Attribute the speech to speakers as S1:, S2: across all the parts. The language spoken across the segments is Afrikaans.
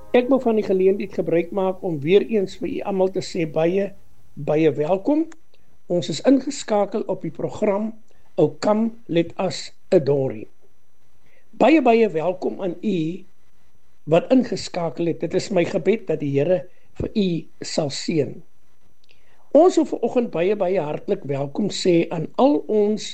S1: Ek wil van die geleentheid gebruik maak om weer eens vir u almal te sê baie welkom. Ons is ingeskakel op die program O Come Let Us Adore Him. Baie welkom aan u wat ingeskakel het. Dit is my gebed dat die Here vir u sal seën. Ons wil vanoggend baie hartlik welkom sê aan al ons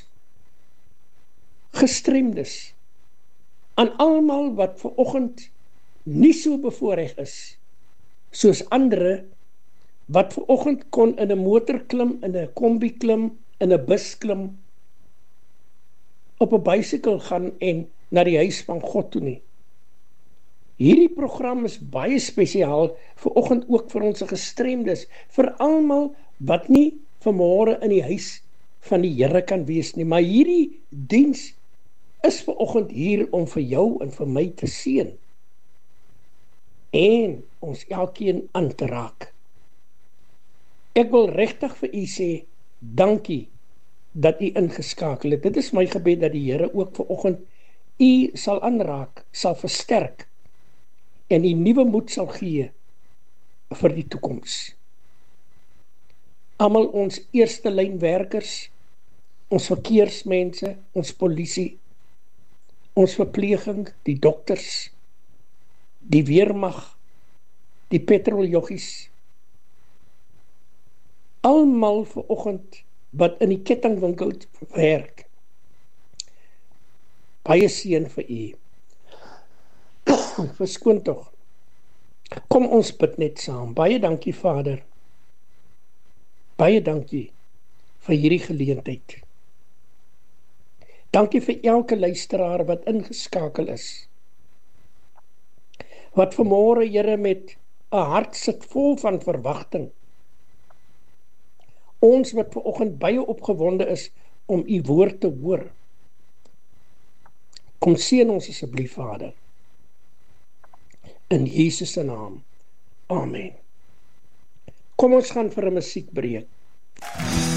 S1: gestremdes, aan almal wat vanoggend nie so bevoorreg is soos ander wat vanoggend kon in 'n motor klim, in 'n kombi klim, in 'n bus klim, op 'n bicycle gaan en na die huis van God toe nie. Hierdie program is baie spesiaal vanoggend ook vir ons gestremdes, vir almal wat nie vanmôre in die huis van die Here kan wees nie, maar hierdie diens is vanoggend hier om vir jou en vir my te seën en ons elkeen aan te raak. Ek wil regtig vir u sê, dankie dat u ingeskakel het. Dit is my gebed dat die Here ook vanoggend u sal aanraak, sal versterk en u nuwe moed sal gee vir die toekoms. Almal ons eerste lyn werkers, ons verkeersmense, ons polisie, ons verpleging, die dokters, die weermag, die petroljoggies, almal vanoggend wat in die kettingwinkel werk. Baie seën vir u. Verskoon tog. Kom ons bid net saam. Baie dankie Vader. Baie dankie vir hierdie geleentheid. Dankie vir elke luisteraar wat ingeskakel is. Wat vanmôre, Here, met 'n hart sit vol van verwagting. Ons wat vanoggend baie opgewonde is om u woord te hoor. Kom seën ons asseblief, Vader. In Jesus se naam. Amen. Kom ons gaan vir 'n musiekbreek.